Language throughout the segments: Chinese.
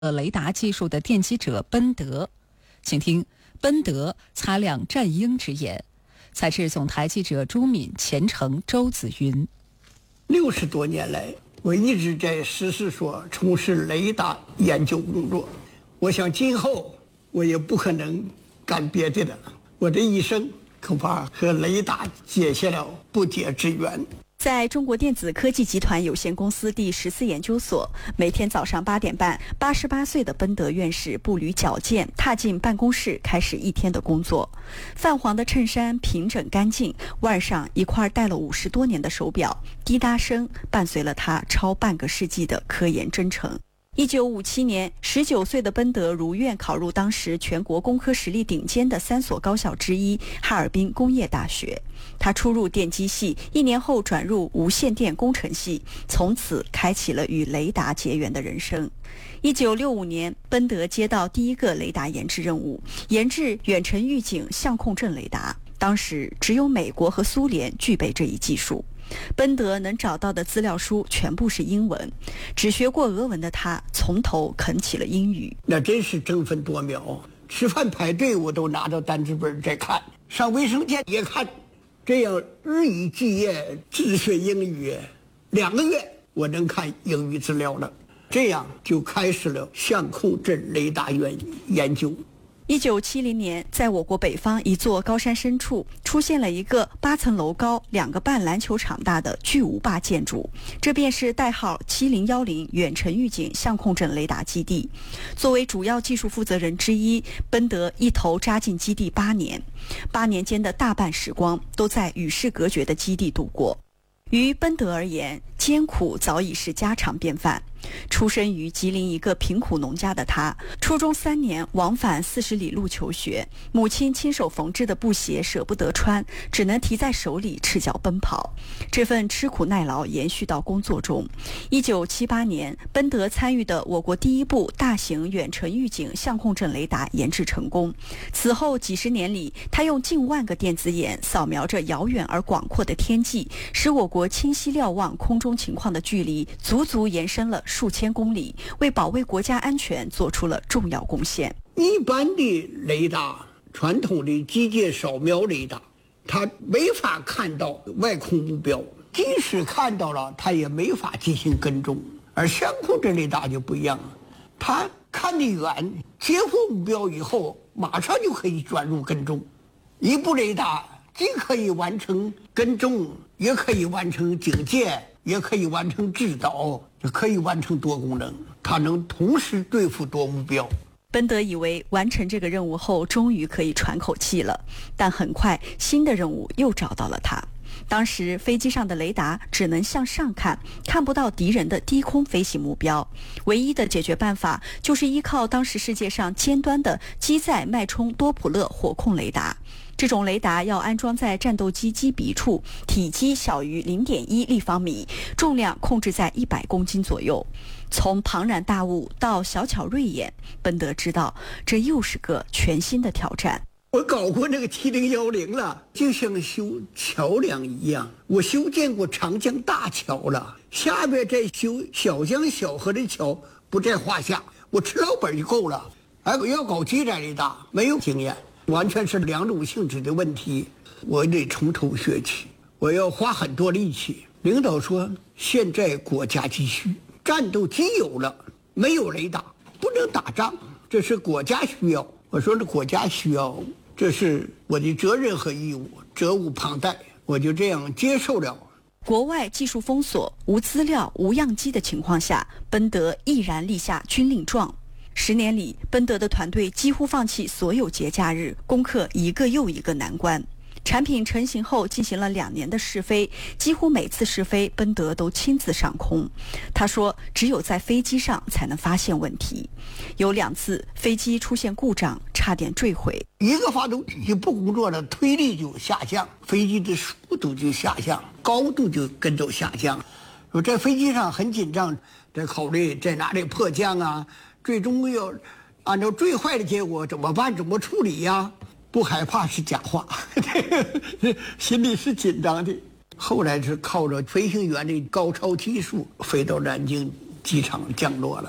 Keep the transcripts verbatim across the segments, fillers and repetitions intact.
呃雷达技术的奠基者奔德，请听奔德擦亮战鹰之眼。采自总台记者朱敏、钱程、周子云。 六十多年来，我一直在实事所从事雷达研究工作。我想今后我也不可能干别的了，我这一生恐怕和雷达结下了不解之缘。 在中国电子科技集团有限公司第十四研究所，每天早上八点半，八十八岁的奔德院士步履矫健，踏进办公室，开始一天的工作。泛黄的衬衫平整干净，腕上一块戴了五十多年的手表，滴答声伴随了他超半个世纪的科研征程。一九五七年，十九岁的奔德如愿考入当时全国工科实力顶尖的三所高校之一哈尔滨工业大学。他初入电机系，一年后转入无线电工程系，从此开启了与雷达结缘的人生。一九六五年，奔德接到第一个雷达研制任务，研制远程预警相控阵雷达。当时只有美国和苏联具备这一技术。奔德能找到的资料书全部是英文，只学过俄文的他从头啃起了英语。 那真是争分夺秒，吃饭排队我都拿着单词本在看，上卫生间也看，这样日以继夜自学英语，两个月我能看英语资料了，这样就开始了相控阵雷达研研究。 一九七零年，在我国北方一座高山深处，出现了一个八层楼高、两个半篮球场大的巨无霸建筑，这便是代号七零一零远程预警相控阵雷达基地。作为主要技术负责人之一，奔德一头扎进基地八年，八年间的大半时光都在与世隔绝的基地度过。于奔德而言，艰苦早已是家常便饭。出身于吉林一个贫苦农家的他，初中三年往返四十里路求学，母亲亲手缝制的布鞋舍不得穿，只能提在手里赤脚奔跑。这份吃苦耐劳延续到工作中。一九七八年，奔德参与的我国第一部大型远程预警相控阵雷达研制成功。此后几十年里，他用近万个电子眼扫描着遥远而广阔的天际，使我国清晰瞭望空中情况的距离足足延伸了数千公里，为保卫国家安全做出了重要贡献。 一般的雷达，传统的机械扫描雷达，它没法看到外空目标，即使看到了，它也没法进行跟踪。而相控阵雷达就不一样了，它看得远，接获目标以后，马上就可以转入跟踪。一部雷达既可以完成跟踪，也可以完成警戒，也可以完成制导，也可以完成多功能，它能同时对付多目标。 奔德以为完成这个任务后终于可以喘口气了，但很快新的任务又找到了他。当时飞机上的雷达只能向上看，看不到敌人的低空飞行目标，唯一的解决办法就是依靠当时世界上尖端的机载脉冲多普勒火控雷达。这种雷达要安装在战斗机机鼻处，体积小于 零点一立方米，重量控制在一百公斤左右。从庞然大物到小巧锐眼，奔德知道这又是个全新的挑战。 我搞过那个七零一零了，就像修桥梁一样，我修建过长江大桥了，下边再修小江小河的桥不在话下，我吃老本就够了。而我要搞机载雷达，没有经验，完全是两种性质的问题，我得从头学起，我要花很多力气。领导说现在国家急需，战斗机有了，没有雷达不能打仗，这是国家需要。我说这国家需要，这是我的责任和义务，责无旁贷，我就这样接受了。 国外技术封锁、无资料、无样机的情况下，奔德毅然立下军令状。十年里，奔德的团队几乎放弃所有节假日，攻克一个又一个难关。产品成型后进行了两年的试飞，几乎每次试飞奔德都亲自上空。他说只有在飞机上才能发现问题，有两次飞机出现故障，差点坠毁。 一个发动机不工作了，推力就下降，飞机的速度就下降，高度就跟着下降。我在飞机上很紧张，在考虑在哪里迫降啊，最终要按照最坏的结果怎么办，怎么处理呀？不害怕是假话，心里是紧张的。后来是靠着飞行员的高超技术飞到南京机场降落了。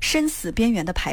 生死边缘的徘